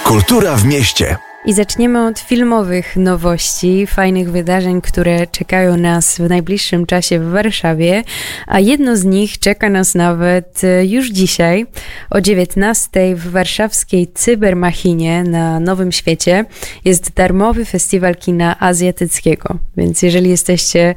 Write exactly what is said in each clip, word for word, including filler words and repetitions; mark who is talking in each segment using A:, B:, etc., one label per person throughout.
A: Kultura w mieście.
B: I zaczniemy od filmowych nowości, fajnych wydarzeń, które czekają nas w najbliższym czasie w Warszawie, a jedno z nich czeka nas nawet już dzisiaj o dziewiętnastej w warszawskiej Cybermachinie na Nowym Świecie. Jest darmowy festiwal kina azjatyckiego, więc jeżeli jesteście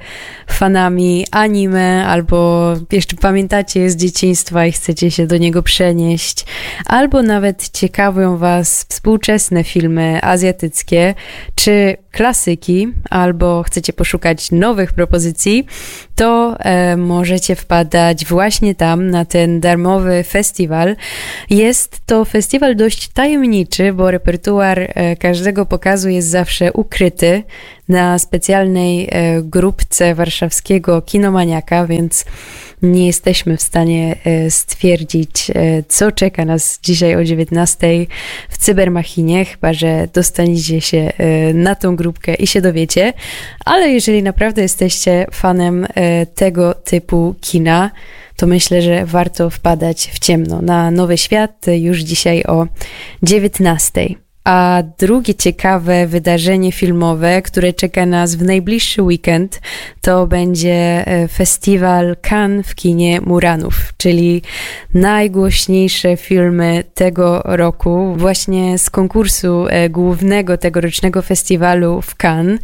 B: fanami anime albo jeszcze pamiętacie z dzieciństwa i chcecie się do niego przenieść, albo nawet ciekawią was współczesne filmy azjatyckie, azjatyckie, czy klasyki, albo chcecie poszukać nowych propozycji, to e, możecie wpadać właśnie tam na ten darmowy festiwal. Jest to festiwal dość tajemniczy, bo repertuar e, każdego pokazu jest zawsze ukryty na specjalnej e, grupce warszawskiego Kinomaniaka, więc nie jesteśmy w stanie e, stwierdzić, e, co czeka nas dzisiaj o dziewiętnastej w Cybermachinie, chyba że dostaniecie się e, na tą grupkę i się dowiecie, ale jeżeli naprawdę jesteście fanem e, tego typu kina, to myślę, że warto wpadać w ciemno na Nowy Świat już dzisiaj o dziewiętnastej. A drugie ciekawe wydarzenie filmowe, które czeka nas w najbliższy weekend, to będzie festiwal Cannes w kinie Muranów, czyli najgłośniejsze filmy tego roku, właśnie z konkursu głównego tegorocznego festiwalu w Cannes,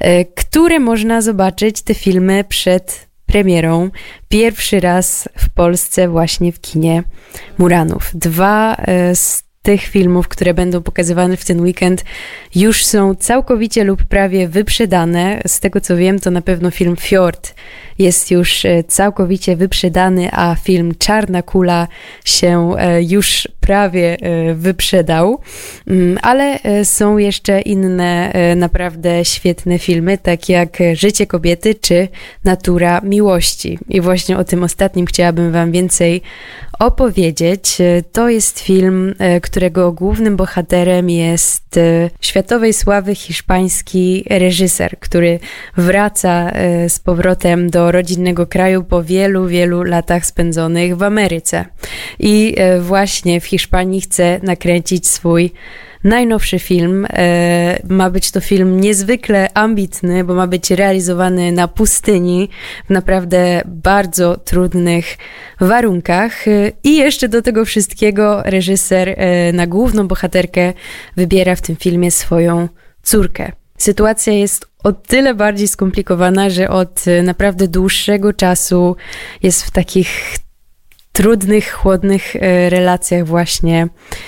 B: które można zobaczyć te filmy przed premierą pierwszy raz w Polsce właśnie w kinie Muranów. Dwa z tych filmów, które będą pokazywane w ten weekend, już są całkowicie lub prawie wyprzedane. Z tego co wiem, to na pewno film Fjord jest już całkowicie wyprzedany, a film Czarna Kula się już prawie wyprzedał. Ale są jeszcze inne naprawdę świetne filmy, takie jak Życie kobiety czy Natura miłości. I właśnie o tym ostatnim chciałabym wam więcej opowiedzieć. To jest film, którego głównym bohaterem jest światowej sławy hiszpański reżyser, który wraca z powrotem do rodzinnego kraju po wielu, wielu latach spędzonych w Ameryce. I właśnie w Hiszpanii chce nakręcić swój najnowszy film. Ma być to film niezwykle ambitny, bo ma być realizowany na pustyni w naprawdę bardzo trudnych warunkach. I jeszcze do tego wszystkiego reżyser na główną bohaterkę wybiera w tym filmie swoją córkę. Sytuacja jest o tyle bardziej skomplikowana, że od naprawdę dłuższego czasu jest w takich trudnych, chłodnych relacjach właśnie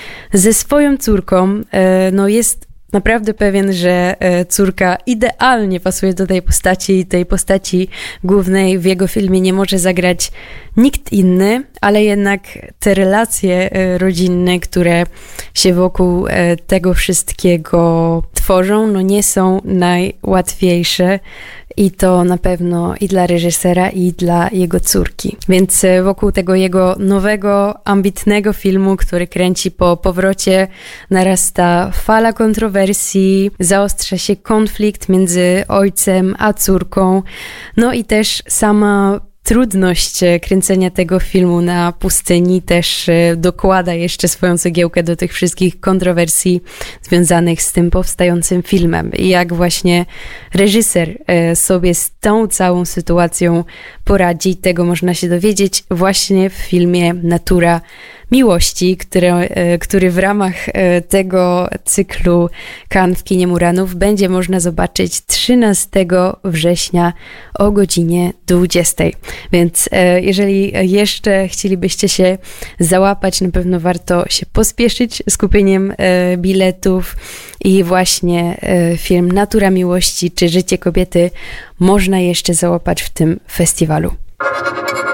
B: ze swoją córką. No jest naprawdę pewien, że córka idealnie pasuje do tej postaci i tej postaci głównej w jego filmie nie może zagrać nikt inny, ale jednak te relacje rodzinne, które się wokół tego wszystkiego tworzą, no nie są najłatwiejsze. I to na pewno i dla reżysera, i dla jego córki. Więc wokół tego jego nowego, ambitnego filmu, który kręci po powrocie, narasta fala kontrowersji, zaostrza się konflikt między ojcem a córką. No i też sama trudność kręcenia tego filmu na pustyni też dokłada jeszcze swoją cegiełkę do tych wszystkich kontrowersji związanych z tym powstającym filmem. I jak właśnie reżyser sobie z tą całą sytuacją poradzi, tego można się dowiedzieć właśnie w filmie Natura miłości, który, który w ramach tego cyklu Cannes w kinie Muranów będzie można zobaczyć trzynastego września o godzinie dwudziestej. Więc jeżeli jeszcze chcielibyście się załapać, na pewno warto się pospieszyć z kupieniem biletów i właśnie film Natura miłości czy Życie kobiety można jeszcze załapać w tym festiwalu.